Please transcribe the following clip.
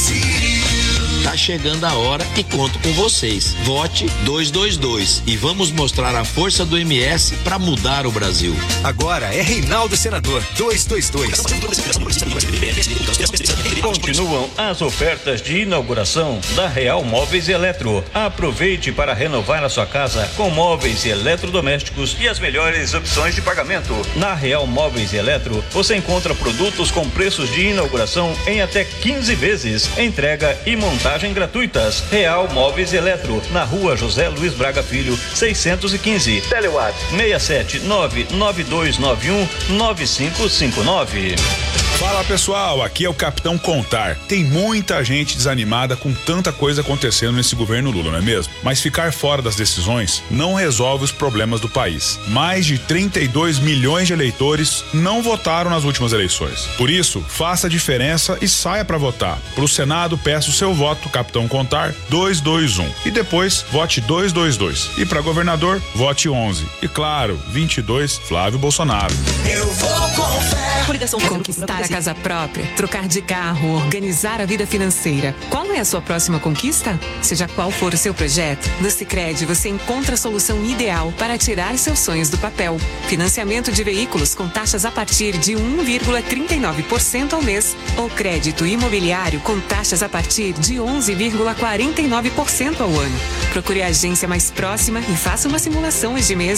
Tá chegando a hora e conto com vocês. Vote 222 e vamos mostrar a força do MS para mudar o Brasil. Agora é Reinaldo Senador 222. Continuam as ofertas de inauguração da Real Móveis e Eletro. Aproveite para renovar a sua casa com móveis e eletrodomésticos e as melhores opções de pagamento. Na Real Móveis e Eletro, você encontra produtos com preços de inauguração em até 15 vezes. Entrega e montagem gratuitas. Real Móveis e Eletro, na Rua José Luiz Braga Filho, 615. Telewat 67992919559. Fala pessoal, aqui é o Capitão Contar. Tem muita gente desanimada com tanta coisa acontecendo nesse governo Lula, não é mesmo? Mas ficar fora das decisões não resolve os problemas do país. Mais de 32 milhões de eleitores não votaram nas últimas eleições. Por isso, faça a diferença e saia para votar. Pro Senado, peço o seu voto, Capitão Contar 221. E depois, vote 222. E para governador, vote 11. E claro, 22, Flávio Bolsonaro. Eu vou com fé. Conquistar a casa própria, trocar de carro, organizar a vida financeira. Qual é a sua próxima conquista? Seja qual for o seu projeto, no Sicredi você encontra a solução ideal para tirar seus sonhos do papel. Financiamento de veículos com taxas a partir de 1,39% ao mês ou crédito imobiliário com taxas a partir de 11,49% ao ano. Procure a agência mais próxima e faça uma simulação este mês.